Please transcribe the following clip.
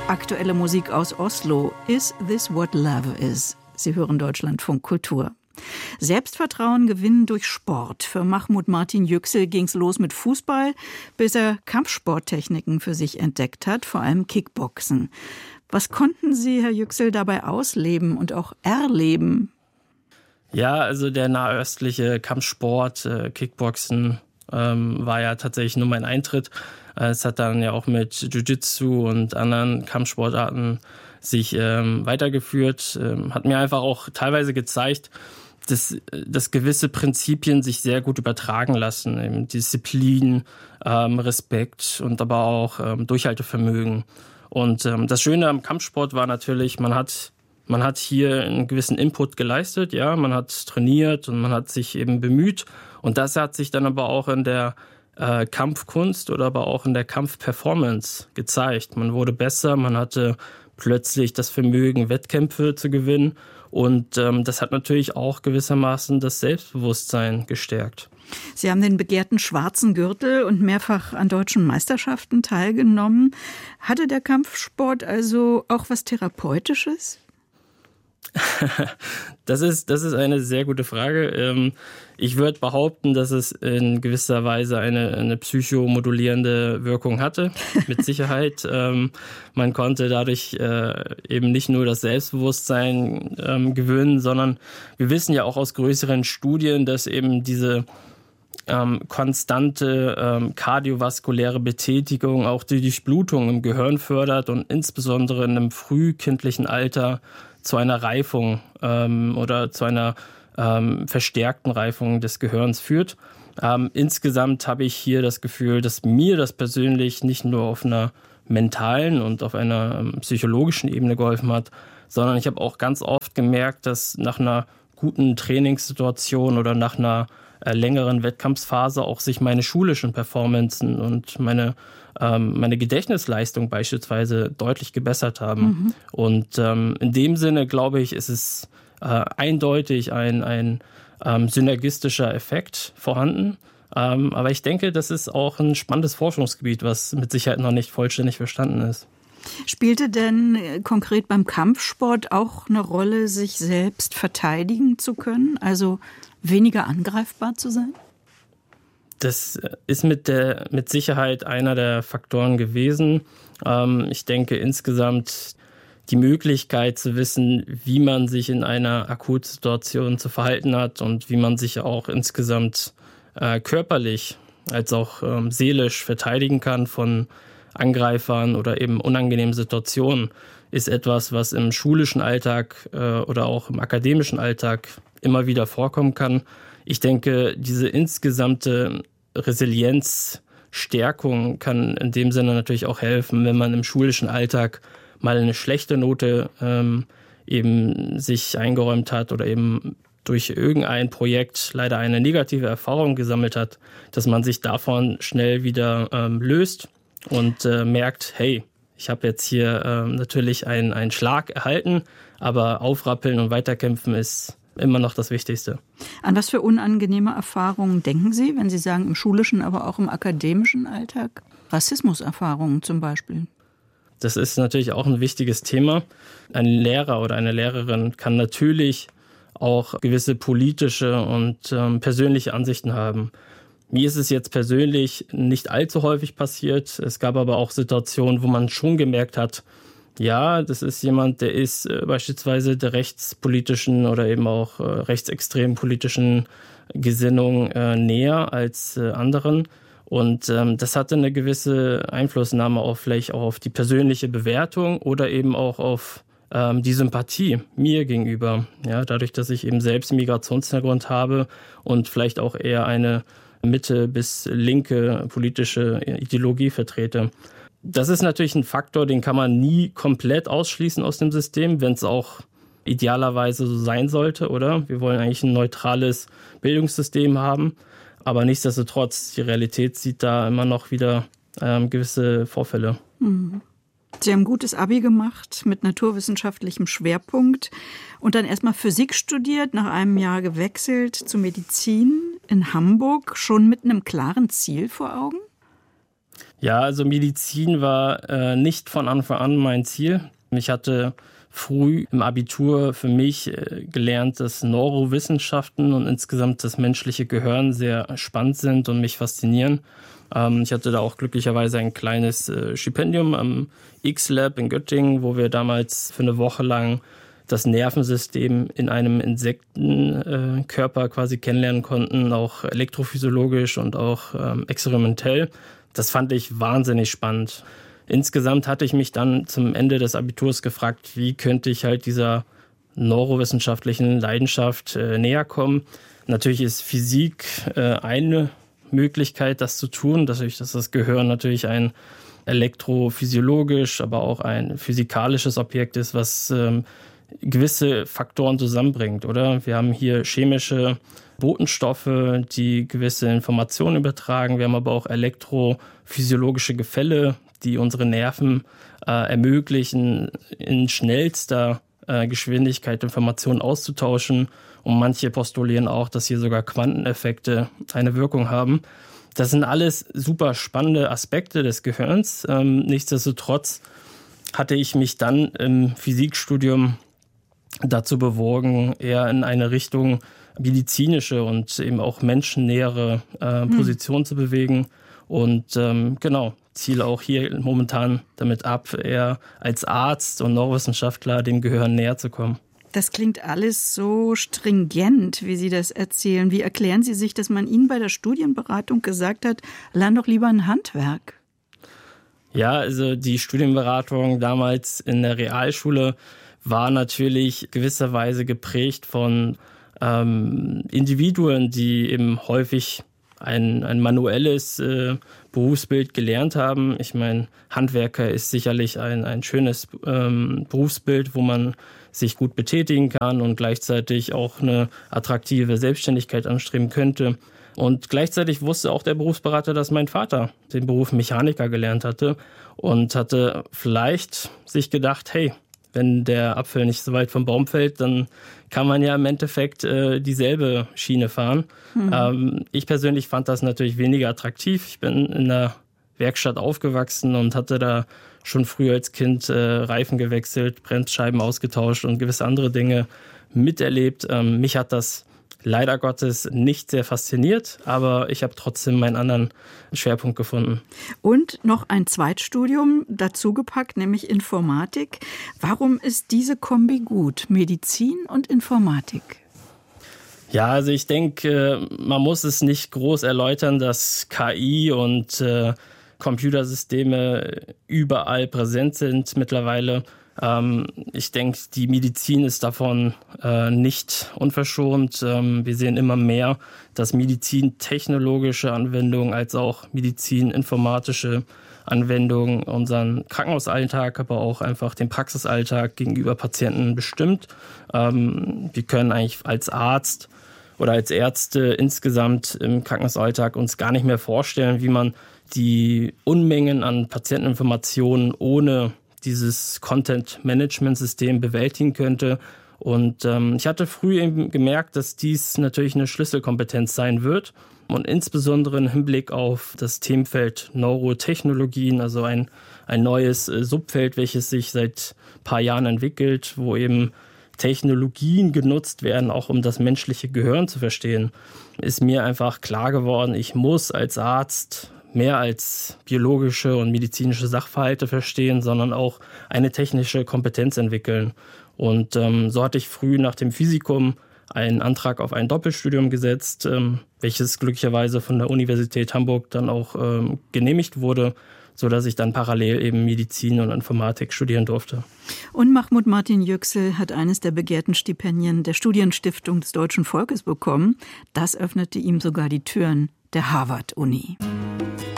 Aktuelle Musik aus Oslo. Is this what love is? Sie hören Deutschlandfunk Kultur. Selbstvertrauen gewinnen durch Sport. Für Mahmoud Martin Yüksel ging's los mit Fußball, bis er Kampfsporttechniken für sich entdeckt hat, vor allem Kickboxen. Was konnten Sie, Herr Yüksel, dabei ausleben und auch erleben? Ja, also der nahöstliche Kampfsport, Kickboxen, war ja tatsächlich nur mein Eintritt. Es hat dann ja auch mit Jiu-Jitsu und anderen Kampfsportarten sich weitergeführt. Hat mir einfach auch teilweise gezeigt, dass gewisse Prinzipien sich sehr gut übertragen lassen. Eben Disziplin, Respekt und aber auch Durchhaltevermögen. Und das Schöne am Kampfsport war natürlich, man hat hier einen gewissen Input geleistet, ja, man hat trainiert und man hat sich eben bemüht. Und das hat sich dann aber auch in der Kampfkunst oder aber auch in der Kampfperformance gezeigt. Man wurde besser, man hatte plötzlich das Vermögen, Wettkämpfe zu gewinnen. Und das hat natürlich auch gewissermaßen das Selbstbewusstsein gestärkt. Sie haben den begehrten schwarzen Gürtel und mehrfach an deutschen Meisterschaften teilgenommen. Hatte der Kampfsport also auch was Therapeutisches? Das ist eine sehr gute Frage. Ich würde behaupten, dass es in gewisser Weise eine psychomodulierende Wirkung hatte, mit Sicherheit. Man konnte dadurch eben nicht nur das Selbstbewusstsein gewinnen, sondern wir wissen ja auch aus größeren Studien, dass eben diese konstante kardiovaskuläre Betätigung auch die Durchblutung im Gehirn fördert und insbesondere in einem frühkindlichen Alter zu einer Reifung oder zu einer verstärkten Reifung des Gehirns führt. Insgesamt habe ich hier das Gefühl, dass mir das persönlich nicht nur auf einer mentalen und auf einer psychologischen Ebene geholfen hat, sondern ich habe auch ganz oft gemerkt, dass nach einer guten Trainingssituation oder nach einer längeren Wettkampfphase auch sich meine schulischen Performancen und meine Gedächtnisleistung beispielsweise deutlich gebessert haben. Mhm. Und in dem Sinne, glaube ich, ist es eindeutig ein synergistischer Effekt vorhanden. Aber ich denke, das ist auch ein spannendes Forschungsgebiet, was mit Sicherheit noch nicht vollständig verstanden ist. Spielte denn konkret beim Kampfsport auch eine Rolle, sich selbst verteidigen zu können, also weniger angreifbar zu sein? Das ist mit Sicherheit einer der Faktoren gewesen. Ich denke insgesamt die Möglichkeit zu wissen, wie man sich in einer Akutsituation zu verhalten hat und wie man sich auch insgesamt körperlich als auch seelisch verteidigen kann von Angreifern oder eben unangenehmen Situationen, ist etwas, was im schulischen Alltag oder auch im akademischen Alltag immer wieder vorkommen kann. Ich denke, diese insgesamte Resilienzstärkung kann in dem Sinne natürlich auch helfen, wenn man im schulischen Alltag mal eine schlechte Note eben sich eingeräumt hat oder eben durch irgendein Projekt leider eine negative Erfahrung gesammelt hat, dass man sich davon schnell wieder löst und merkt, hey, ich habe jetzt hier natürlich einen Schlag erhalten, aber aufrappeln und weiterkämpfen ist immer noch das Wichtigste. An was für unangenehme Erfahrungen denken Sie, wenn Sie sagen im schulischen, aber auch im akademischen Alltag? Rassismuserfahrungen zum Beispiel? Das ist natürlich auch ein wichtiges Thema. Ein Lehrer oder eine Lehrerin kann natürlich auch gewisse politische und persönliche Ansichten haben. Mir ist es jetzt persönlich nicht allzu häufig passiert. Es gab aber auch Situationen, wo man schon gemerkt hat, ja, das ist jemand, der ist beispielsweise der rechtspolitischen oder eben auch rechtsextremen politischen Gesinnung näher als anderen. Und das hatte eine gewisse Einflussnahme auch vielleicht auch auf die persönliche Bewertung oder eben auch auf die Sympathie mir gegenüber. Ja, dadurch, dass ich eben selbst einen Migrationshintergrund habe und vielleicht auch eher eine Mitte bis linke politische Ideologie vertrete. Das ist natürlich ein Faktor, den kann man nie komplett ausschließen aus dem System, wenn es auch idealerweise so sein sollte, oder? Wir wollen eigentlich ein neutrales Bildungssystem haben, aber nichtsdestotrotz, die Realität sieht da immer noch wieder gewisse Vorfälle. Mhm. Sie haben gutes Abi gemacht mit naturwissenschaftlichem Schwerpunkt und dann erstmal Physik studiert, nach einem Jahr gewechselt zu Medizin in Hamburg, schon mit einem klaren Ziel vor Augen? Ja, also Medizin war nicht von Anfang an mein Ziel. Ich hatte früh im Abitur für mich gelernt, dass Neurowissenschaften und insgesamt das menschliche Gehirn sehr spannend sind und mich faszinieren. Ich hatte da auch glücklicherweise ein kleines Stipendium am X-Lab in Göttingen, wo wir damals für eine Woche lang das Nervensystem in einem Insektenkörper quasi kennenlernen konnten, auch elektrophysiologisch und auch experimentell. Das fand ich wahnsinnig spannend. Insgesamt hatte ich mich dann zum Ende des Abiturs gefragt, wie könnte ich halt dieser neurowissenschaftlichen Leidenschaft näher kommen. Natürlich ist Physik eine Möglichkeit, das zu tun, dass das Gehirn natürlich ein elektrophysiologisch, aber auch ein physikalisches Objekt ist, was gewisse Faktoren zusammenbringt, oder? Wir haben hier chemische Botenstoffe, die gewisse Informationen übertragen. Wir haben aber auch elektrophysiologische Gefälle, die unsere Nerven ermöglichen, in schnellster Geschwindigkeit Informationen auszutauschen. Und manche postulieren auch, dass hier sogar Quanteneffekte eine Wirkung haben. Das sind alles super spannende Aspekte des Gehirns. Nichtsdestotrotz hatte ich mich dann im Physikstudium dazu bewogen, eher in eine Richtung medizinische und eben auch menschennähere Position zu bewegen. Und ziele auch hier momentan damit ab, eher als Arzt und Neurowissenschaftler dem Gehirn näher zu kommen. Das klingt alles so stringent, wie Sie das erzählen. Wie erklären Sie sich, dass man Ihnen bei der Studienberatung gesagt hat, lern doch lieber ein Handwerk? Ja, also die Studienberatung damals in der Realschule war natürlich gewisserweise geprägt von Individuen, die eben häufig ein manuelles Berufsbild gelernt haben. Ich meine, Handwerker ist sicherlich ein schönes Berufsbild, wo man sich gut betätigen kann und gleichzeitig auch eine attraktive Selbstständigkeit anstreben könnte. Und gleichzeitig wusste auch der Berufsberater, dass mein Vater den Beruf Mechaniker gelernt hatte und hatte vielleicht sich gedacht, hey, wenn der Apfel nicht so weit vom Baum fällt, dann kann man ja im Endeffekt dieselbe Schiene fahren. Ich persönlich fand das natürlich weniger attraktiv. Ich bin in der Werkstatt aufgewachsen und hatte da schon früh als Kind Reifen gewechselt, Bremsscheiben ausgetauscht und gewisse andere Dinge miterlebt. Mich hat das leider Gottes nicht sehr fasziniert, aber ich habe trotzdem meinen anderen Schwerpunkt gefunden. Und noch ein Zweitstudium dazugepackt, nämlich Informatik. Warum ist diese Kombi gut, Medizin und Informatik? Ja, also ich denke, man muss es nicht groß erläutern, dass KI und Computersysteme überall präsent sind mittlerweile. Ich denke, die Medizin ist davon nicht unverschont. Wir sehen immer mehr, dass medizintechnologische Anwendungen als auch medizininformatische Anwendungen unseren Krankenhausalltag, aber auch einfach den Praxisalltag gegenüber Patienten bestimmt. Wir können eigentlich als Arzt oder als Ärzte insgesamt im Krankenhausalltag uns gar nicht mehr vorstellen, wie man die Unmengen an Patienteninformationen ohne dieses Content-Management-System bewältigen könnte. Und ich hatte früh eben gemerkt, dass dies natürlich eine Schlüsselkompetenz sein wird und insbesondere im Hinblick auf das Themenfeld Neurotechnologien, also ein neues Subfeld, welches sich seit ein paar Jahren entwickelt, wo eben Technologien genutzt werden, auch um das menschliche Gehirn zu verstehen, ist mir einfach klar geworden, ich muss als Arzt mehr als biologische und medizinische Sachverhalte verstehen, sondern auch eine technische Kompetenz entwickeln. Und so hatte ich früh nach dem Physikum einen Antrag auf ein Doppelstudium gesetzt, welches glücklicherweise von der Universität Hamburg dann auch genehmigt wurde, sodass ich dann parallel eben Medizin und Informatik studieren durfte. Und Mahmoud Martin Yüksel hat eines der begehrten Stipendien der Studienstiftung des Deutschen Volkes bekommen. Das öffnete ihm sogar die Türen der Harvard-Uni.